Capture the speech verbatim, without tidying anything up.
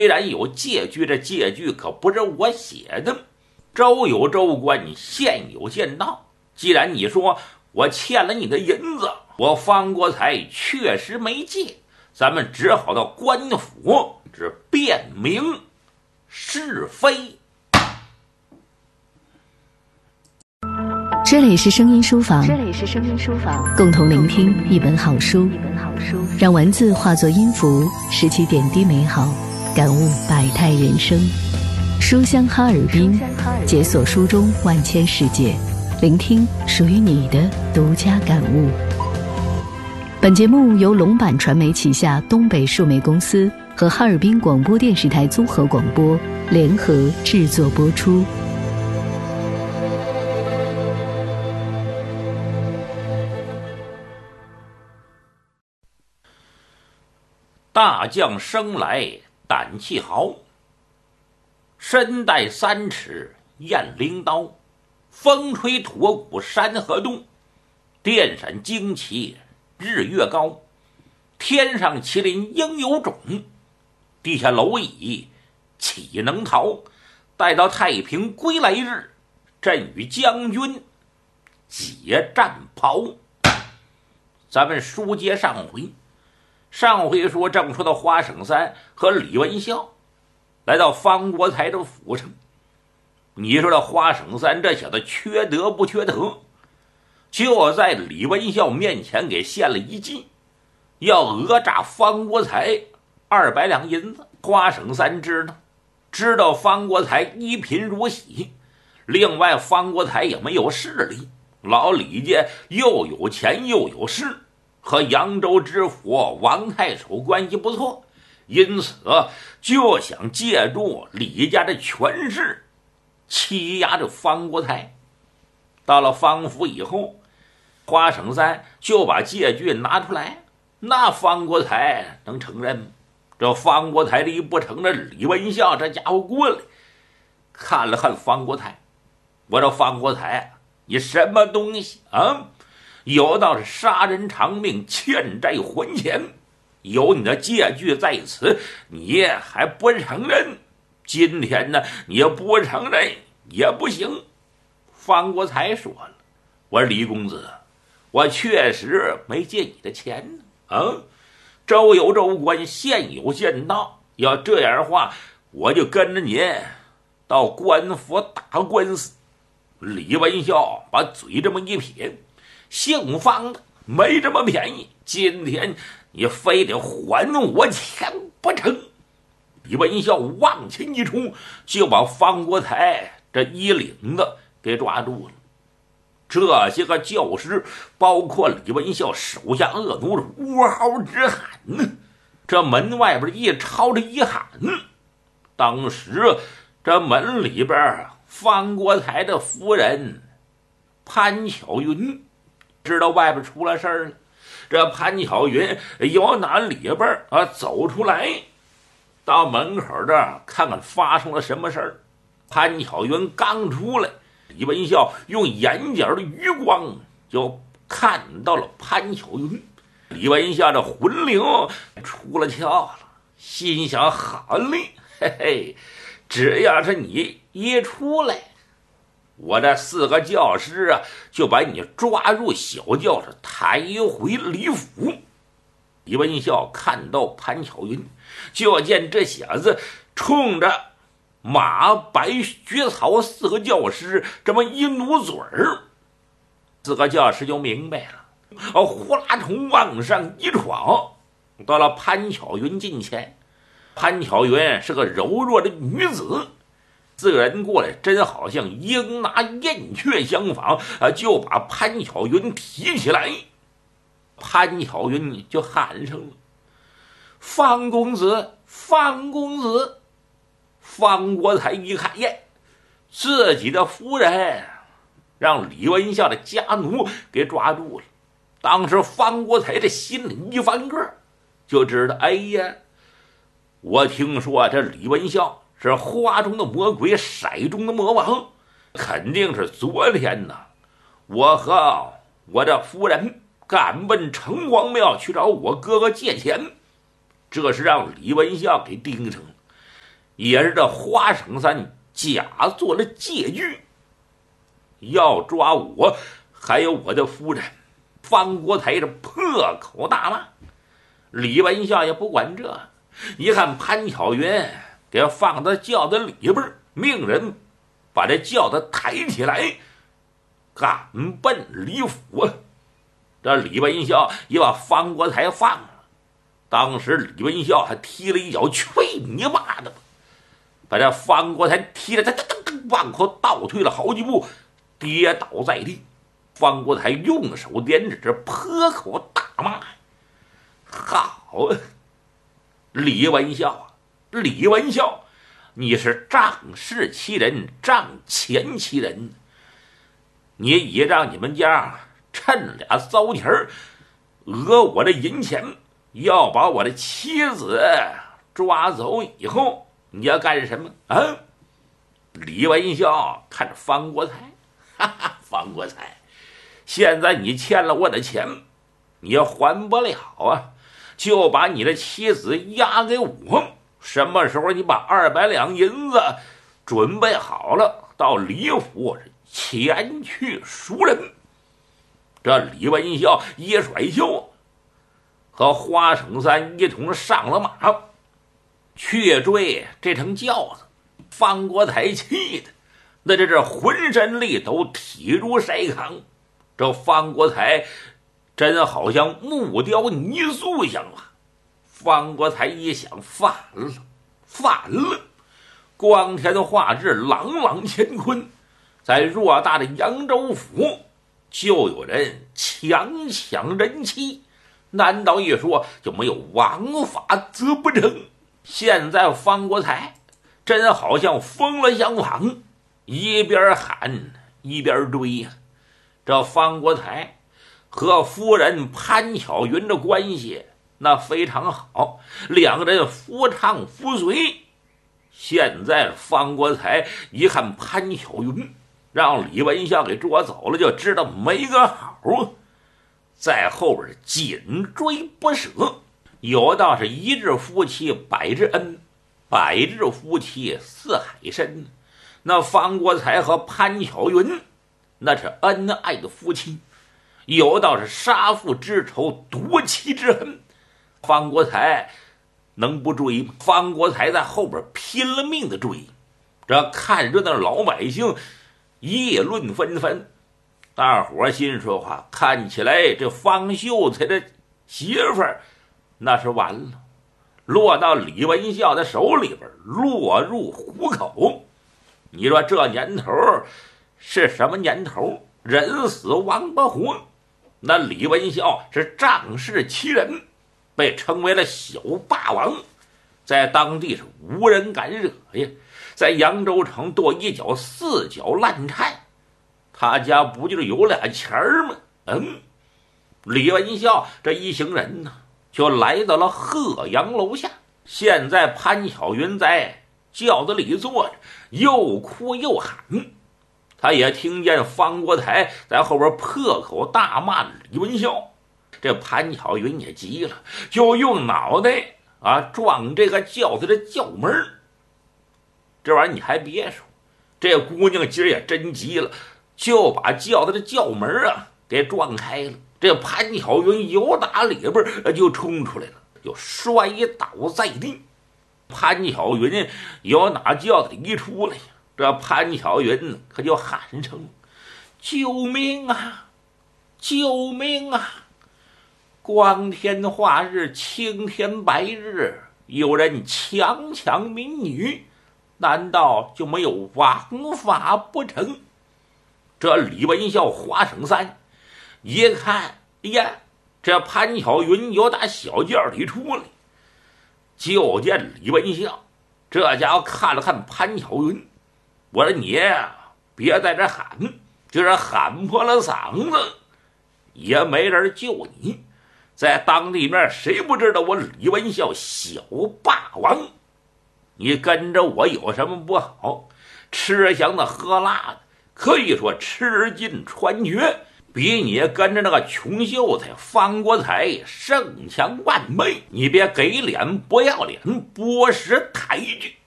虽然有借据，这借据可不是我写的。州有州官，县有县道。既然你说我欠了你的银子，我方国才确实没借，咱们只好到官府只辨明是非。 这里是声音书房， 这里是声音书房， 共同聆听一本好书， 一本好书， 让文字化作音符，拾起点滴美好，感悟百态人生。书香哈尔滨，解锁书中万千世界，聆听属于你的独家感悟。本节目由龙板传媒旗下东北数媒公司和哈尔滨广播电视台综合广播联合制作播出。 大将生来胆气豪，身带三尺雁翎刀，风吹驼骨山河动，电闪旌旗日月高。天上麒麟应有种，地下蝼蚁岂能逃？待到太平归来日，朕与将军解战袍。咱们书接上回，上回说正说到花省三和李文孝来到方国才的府城。你说这花省三这小子缺德不缺德，就在李文孝面前给献了一计，要讹诈方国才二百两银子。花省三知道知道方国才一贫如洗，另外方国才也没有势力，老李家又有钱又有势，和扬州知府王太守关系不错，因此就想借助李家的权势欺压着方国才。到了方府以后，花省三就把借据拿出来，那方国才能承认吗？这方国才一不承认，李文孝这家伙过来看了看方国才，我说方国才，你什么东西啊？有道是杀人偿命，欠债还钱，有你的借据在此，你还不承认？今天呢，你不承认也不行。方国才说了，我说李公子，我确实没借你的钱呢。啊，州有州官，县有县道，要这样的话，我就跟着您到官府打官司。李文孝把嘴这么一撇，姓方的没这么便宜，今天你非得还我钱不成？李文孝往前一冲，就把方国才这衣领子给抓住了。这些个教师，包括李文孝手下恶奴，是呜嚎直喊呢。这门外边一吵着一喊，当时这门里边方国才的夫人潘巧云知道外边出了事儿了。这潘巧云由南里边啊走出来，到门口这儿看看发生了什么事儿。潘巧云刚出来，李文孝用眼角的余光就看到了潘巧云。李文孝这魂灵出了窍了，心想好嘞，嘿嘿，只要是你一出来，我这四个教师啊，就把你抓入小教室，抬回李府。李文孝看到潘巧云，就见这小子冲着马白徐曹四个教师这么一努嘴儿，四个教师就明白了，呼啦冲往上一闯，到了潘巧云近前。潘巧云是个柔弱的女子，四个人过来真好像鹰拿燕雀相仿，就把潘巧云提起来。潘巧云就喊上了，方公子，方公子。方国才一看，耶，自己的夫人让李文孝的家奴给抓住了。当时方国才这心里一翻个，就知道，哎呀，我听说这李文孝是花中的魔鬼，骰中的魔王，肯定是昨天呢，我和我的夫人赶奔城隍庙去找我哥哥借钱，这是让李文孝给盯上了。 也是这花生山假做了借据，要抓我还有我的夫人。方国才是破口大骂。李文孝也不管这，一看潘巧云给放到轿子里边，命人把这轿子抬起来，赶奔李府。这李文孝也把方国才放了。当时李文孝还踢了一脚，去你妈的吧！把这方国才踢了，他往后倒退了好几步，跌倒在地。方国才用手点指，破口大骂：“好，李文孝啊，李文孝，你是仗势欺人，仗钱欺人！你也让你们家趁俩糟钱儿讹我的银钱，要把我的妻子抓走以后，你要干什么啊？”李文孝看着方国才，哈哈，方国才，现在你欠了我的钱，你也还不了啊，就把你的妻子押给我。什么时候你把二百两银子准备好了，到李府前去赎人。这李文孝一甩袖，和花生山一同上了马，去追这乘轿子。方国才气的那这是浑身力抖，体如筛糠。这方国才真好像木雕泥塑一样啊！方国才一想，反了，反了！光天化日，朗朗乾坤，在偌大的扬州府，就有人强抢人妻，难道一说就没有王法则不成？现在方国才真好像疯了相仿，一边喊一边追呀、啊。这方国才和夫人潘巧云的关系那非常好，两个人夫唱妇随。现在方国才一看潘巧云让李文孝给捉走了，就知道没个好，在后边紧追不舍。有道是一日夫妻百日恩，百日夫妻似海深。那方国才和潘巧云那是恩爱的夫妻，有道是杀父之仇，夺妻之恨。方国才能不追吗？方国才在后边拼了命的追。这看热闹的老百姓议论纷纷，大伙心说话，看起来这方秀才的媳妇儿那是完了，落到李文孝的手里边，落入虎口。你说这年头是什么年头？人死王不活。那李文孝是仗势欺人，被称为了小霸王，在当地是无人敢惹呀。在扬州城跺一脚四脚烂颤，他家不就是有俩钱儿吗？嗯，李文孝这一行人呢，就来到了鹤阳楼下。现在潘巧云在轿子里坐着，又哭又喊。他也听见方国才在后边破口大骂李文孝。这潘巧云也急了，就用脑袋啊撞这个轿子的轿门。这玩意儿你还别说，这姑娘今儿也真急了，就把轿子的轿门啊给撞开了。这潘巧云由打里边就冲出来了，就摔倒在地。潘巧云由打轿子里一出来，这潘巧云可就喊声：“救命啊！救命啊！光天化日，青天白日，有人强抢民女，难道就没有王法不成？”这李文孝、花生山一看，哎呀，这潘巧云由打小轿里出来，就见李文孝这家伙看了看潘巧云，我说你别在这喊，就是喊破了嗓子也没人救你。在当地面谁不知道我李文孝小霸王？你跟着我有什么不好？吃香的喝辣的，可以说吃尽穿绝，比你跟着那个穷秀才方国才胜强万倍。你别给脸不要脸，剥蚀抬举。